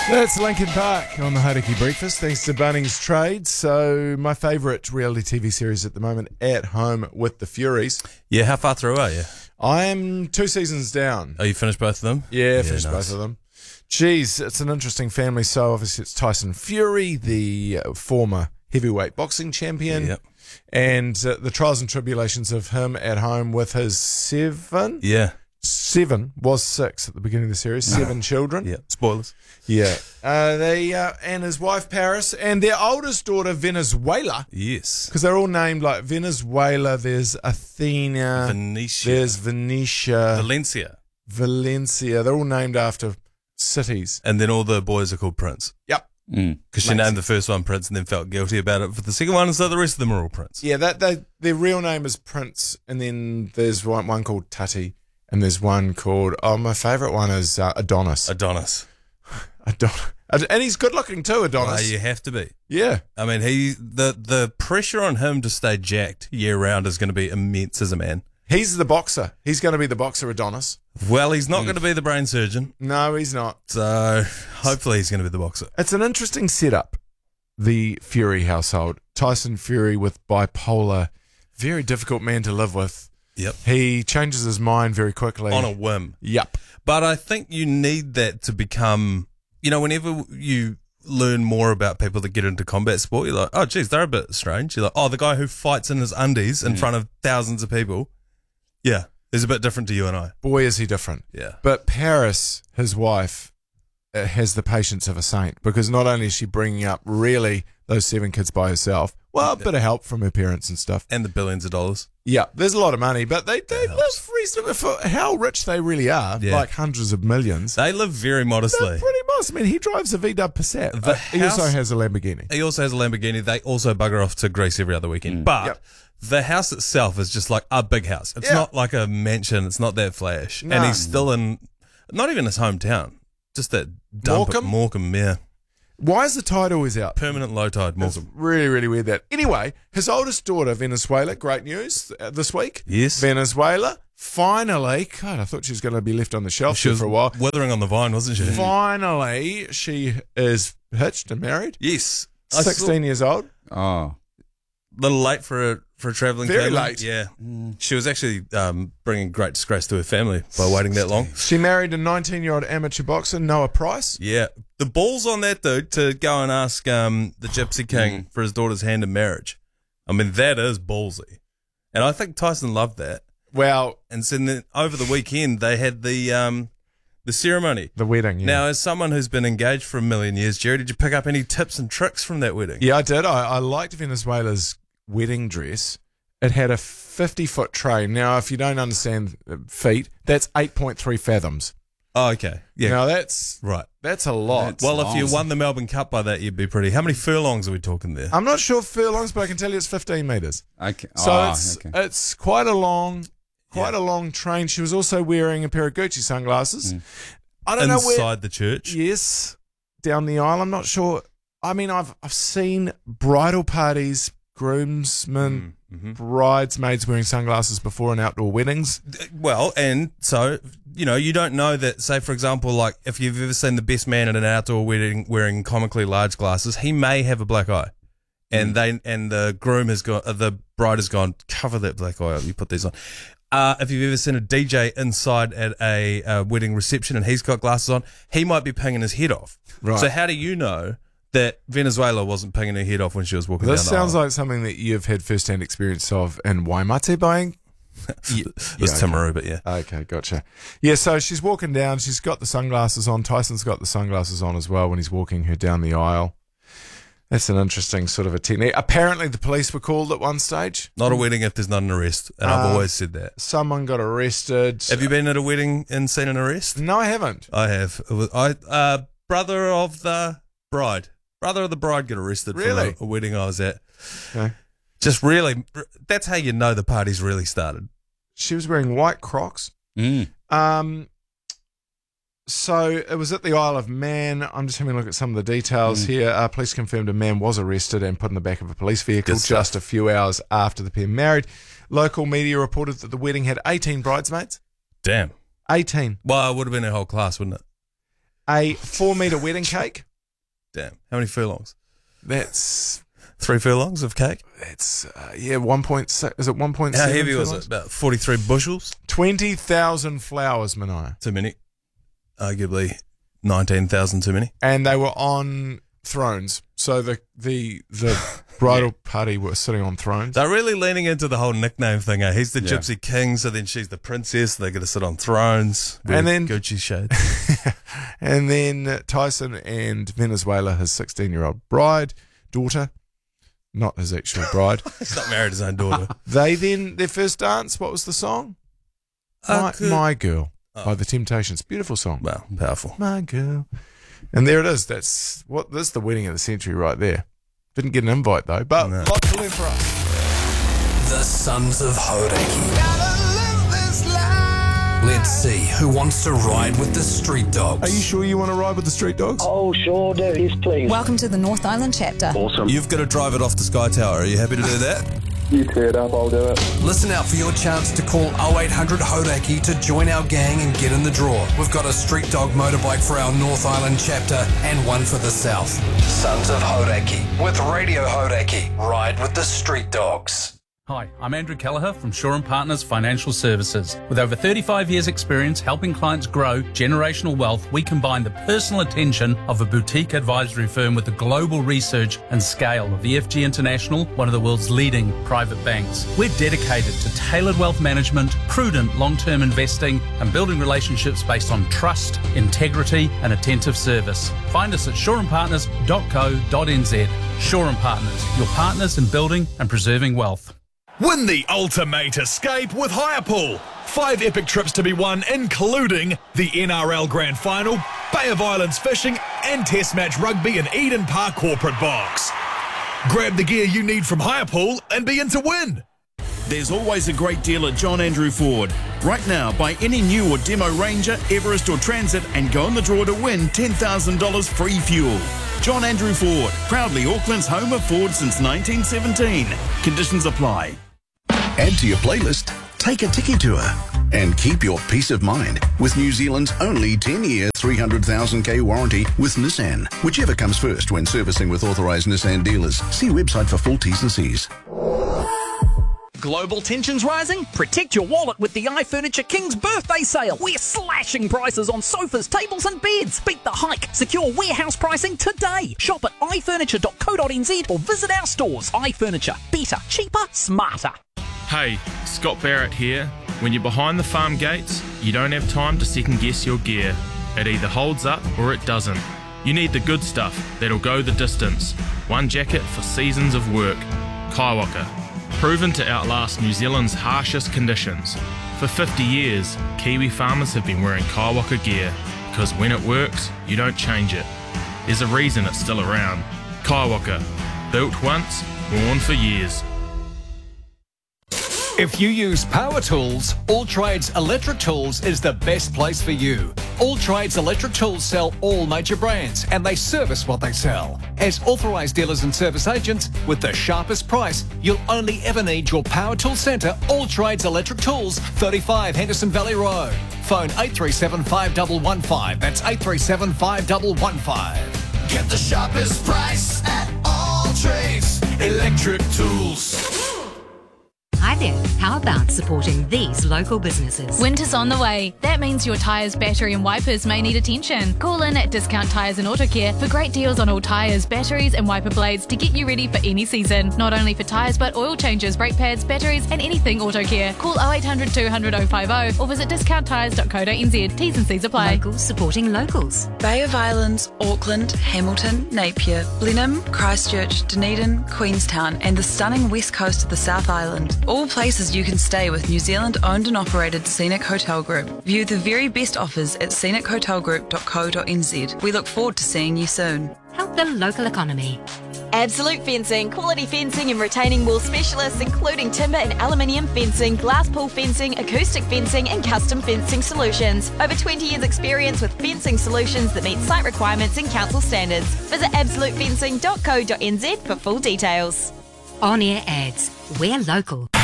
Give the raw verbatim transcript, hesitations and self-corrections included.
That's Linkin Park on the Hauraki Breakfast, thanks to Bunnings Trade. So, my favourite reality T V series at the moment, At Home with the Furies. Yeah, how far through are you? I'm two seasons down. Oh, you finished both of them? Yeah, Yeah, finished nice. both of them. Geez, it's an interesting family. So, obviously, it's Tyson Fury, the uh, former heavyweight boxing champion, Yep. and uh, the trials and tribulations of him at home with his seven, Yeah. seven was six at the beginning of the series, seven children. Yeah. Spoilers. Yeah. Uh, they uh, and his wife Paris and their oldest daughter Venezuela, Yes. because they're all named like Venezuela. There's Athena. Venetia. There's Venetia. Valencia. Valencia. They're all named after cities. And then all the boys are called Prince. Yep. Because she Makes named the first one Prince and then felt guilty about it for the second one, and so the rest of them are all Prince. Yeah. That they their real name is Prince, and then there's one one called Tati, and there's one called oh my favorite one is uh, Adonis. Adonis. Adonis. And he's good looking too, Adonis. Well, you have to be. Yeah. I mean, he the the pressure on him to stay jacked year round is going to be immense as a man. He's the boxer. He's going to be the boxer, Adonis. Well, he's not going to be the brain surgeon, No, he's not. so hopefully he's going to be the boxer. It's an interesting setup, the Fury household. Tyson Fury with bipolar, very difficult man to live with. Yep. He changes his mind very quickly. On a whim. Yep. But I think you need that to become, you know, whenever you learn more about people that get into combat sport, you're like, oh, geez, they're a bit strange. You're like, oh, the guy who fights in his undies in front of thousands of people, yeah, is a bit different to you and I. Boy, is he different. Yeah. But Paris, his wife, uh, has the patience of a saint, because not only is she bringing up really those seven kids by herself, well, a bit of help from her parents and stuff. And the billions of dollars. Yeah, there's a lot of money, but they, they That live helps. reasonably for how rich they really are, Yeah. like hundreds of millions. They live very They're modestly. pretty modest. I mean, he drives a V-Dub Passat. The Uh, he also house- has a Lamborghini. He also has a Lamborghini. They also bugger off to Greece every other weekend. But Yep. the house itself is just like a big house. It's Yeah. not like a mansion. It's not that flash. No. And he's still in, not even his hometown, just that dump Morecambe? at Morecambe, yeah. Why is the tide always out? Permanent low tide, It's Morecambe. really, really weird that. Anyway, his oldest daughter, Venezuela, great news uh, this week. Yes. Venezuela, finally, God, I thought she was going to be left on the shelf She there was for a while. withering on the vine, wasn't she? Finally, she is hitched and married. Yes. I sixteen years old. Oh, saw- little late for a for a travelling Very family. late. Yeah. She was actually um, bringing great disgrace to her family by waiting that long. She married a nineteen-year-old amateur boxer, Noah Price. Yeah. The balls on that, dude, to go and ask um, the Gypsy King for his daughter's hand in marriage. I mean, that is ballsy. And I think Tyson loved that. Well, And so then over the weekend, they had the um, the ceremony. the wedding, yeah. Now, as someone who's been engaged for a million years, Jerry, did you pick up any tips and tricks from that wedding? Yeah, I did. I, I liked Venezuela's wedding dress. It had a fifty-foot train. Now, if you don't understand feet, that's eight point three fathoms. Oh, okay. Yeah. Now, that's Right. that's a lot. That's- Well, if you long. won the Melbourne Cup by that, you'd be pretty. How many furlongs are we talking there? I'm not sure furlongs, but I can tell you it's fifteen metres. okay. So Ah, it's okay. it's quite a long, quite Yeah. a long train. She was also wearing a pair of Gucci sunglasses. I don't know where. Inside the church? Yes, down the aisle. I'm not sure. I mean, I've I've seen bridal parties, groomsmen, Mm-hmm. bridesmaids wearing sunglasses before in outdoor weddings. Well, and so, you know, you don't know that, say, for example, like if you've ever seen the best man at an outdoor wedding wearing comically large glasses, he may have a black eye. And they and the groom has gone, uh, the bride has gone, cover that black eye up, you put these on. Uh, if you've ever seen a D J inside at a uh, wedding reception and he's got glasses on, he might be pinging his head off. Right. So how do you know that Venezuela wasn't pinging her head off when she was walking This down the sounds aisle? like something that you've had first-hand experience of in Waimate buying. Yeah, yeah, it's Timaru, but yeah. Okay, gotcha. Yeah, so she's walking down. She's got the sunglasses on. Tyson's got the sunglasses on as well when he's walking her down the aisle. That's an interesting sort of a technique. Apparently, the police were called at one stage. Not a wedding if there's not an arrest, and I've Uh, always said that. Someone got arrested. Have you been at a wedding and seen an arrest? No, I haven't. I have. It was- I uh, brother of the bride, brother of the bride got arrested Really? from a, a wedding I was at. Okay. Just really, that's how you know the party's really started. She was wearing white Crocs. Mm. Um, so it was at the Isle of Man. I'm just having a look at some of the details here. Uh, police confirmed a man was arrested and put in the back of a police vehicle Good stuff. just a few hours after the pair married. Local media reported that the wedding had eighteen bridesmaids. Damn. eighteen. Well, it would have been a whole class, wouldn't it? A four-metre wedding cake. Damn. How many furlongs? That's... Three furlongs of cake? That's, uh, yeah, one point six. Is it one point seven? How heavy furlongs? was it? About forty-three bushels? twenty thousand flowers, Mania. Too many. Arguably nineteen thousand too many. And they were on thrones. So the the the bridal party were sitting on thrones. They're really leaning into the whole nickname thing. Eh? He's the Yeah. Gypsy King, so then she's the princess. They're going to sit on thrones. And then- Gucci shades. And then Tyson and Venezuela, his sixteen-year-old bride, daughter, not his actual bride. He's not married his own daughter. They then, their first dance, what was the song? I My, could- My Girl Oh. by The Temptations. Beautiful song. Well, powerful. My Girl. And there it is. That's what, this is the wedding of the century right there. Didn't get an invite though, but No. lot to learn for us. The Sons of Hodaki. Let's see who wants to ride with the street dogs. Are you sure you want to ride with the street dogs? Oh, sure do. Yes, please. Welcome to the North Island chapter. Awesome. You've got to drive it off the Sky Tower. Are you happy to do that? You tear it up, I'll do it. Listen out for your chance to call oh eight hundred Hodaki to join our gang and get in the draw. We've got a street dog motorbike for our North Island chapter and one for the South. Sons of Hodaki with Radio Hodaki. Ride with the street dogs. Hi, I'm Andrew Kelleher from Shaw and Partners Financial Services. With over thirty-five years experience helping clients grow generational wealth, we combine the personal attention of a boutique advisory firm with the global research and scale of E F G International, one of the world's leading private banks. We're dedicated to tailored wealth management, prudent long-term investing, and building relationships based on trust, integrity, and attentive service. Find us at shaw and partners dot co dot n z. Shaw and Partners, your partners in building and preserving wealth. Win the ultimate escape with Hirepool. Five epic trips to be won, including the N R L Grand Final, Bay of Islands fishing, and Test Match Rugby in Eden Park Corporate Box. Grab the gear you need from Hirepool and be in to win. There's always a great deal at John Andrew Ford. Right now, buy any new or demo Ranger, Everest or Transit and go in the draw to win ten thousand dollars free fuel. John Andrew Ford, proudly Auckland's home of Ford since nineteen seventeen. Conditions apply. Add to your playlist, take a Tiki Tour, and keep your peace of mind with New Zealand's only ten-year, three hundred thousand K warranty with Nissan. Whichever comes first when servicing with authorised Nissan dealers. See website for full T's and C's. Global tensions rising? Protect your wallet with the iFurniture King's birthday sale. We're slashing prices on sofas, tables and beds. Beat the hike. Secure warehouse pricing today. Shop at i furniture dot co dot n z or visit our stores. iFurniture. Better, cheaper, smarter. Hey, Scott Barrett here. When you're behind the farm gates, you don't have time to second guess your gear. It either holds up or it doesn't. You need the good stuff that'll go the distance. One jacket for seasons of work. Kaiwaka. Proven to outlast New Zealand's harshest conditions. For fifty years, Kiwi farmers have been wearing Kaiwaka gear because when it works, you don't change it. There's a reason it's still around. Kaiwaka. Built once, worn for years. If you use power tools, All Trades Electric Tools is the best place for you. All Trades Electric Tools sell all major brands and they service what they sell. As authorised dealers and service agents, with the sharpest price, you'll only ever need your power tool centre, All Trades Electric Tools, thirty-five Henderson Valley Road. Phone eight three seven, five one one five. That's eight three seven, five one one five. Get the sharpest price at All Trades Electric Tools. Hi there. How about supporting these local businesses? Winter's on the way. That means your tyres, battery and wipers may need attention. Call in at Discount Tyres and Auto Care for great deals on all tyres, batteries and wiper blades to get you ready for any season. Not only for tyres but oil changes, brake pads, batteries and anything Auto Care. Call oh eight hundred, two hundred, oh five oh or visit discount tyres dot co dot n z. T's and C's apply. Locals supporting locals. Bay of Islands, Auckland, Hamilton, Napier, Blenheim, Christchurch, Dunedin, Queenstown and the stunning west coast of the South Island. All places you can stay with New Zealand owned and operated Scenic Hotel Group. View the very best offers at scenic hotel group dot co dot n z. We look forward to seeing you soon. Help the local economy. Absolute Fencing, quality fencing and retaining wall specialists including timber and aluminium fencing, glass pool fencing, acoustic fencing and custom fencing solutions. Over twenty years experience with fencing solutions that meet site requirements and council standards. Visit absolute fencing dot co dot n z for full details. On-air ads. We're local.